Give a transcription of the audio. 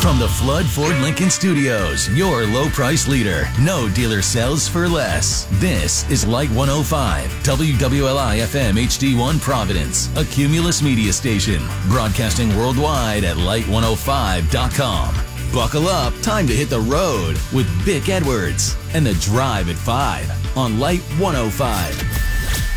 From the Flood Ford Lincoln Studios, your low price leader. No dealer sells for less. This is Light 105, WWLI FM HD1 Providence, a Cumulus media station, broadcasting worldwide at light105.com. Buckle up, time to hit the road with Bick Edwards and The Drive at 5 on Light 105.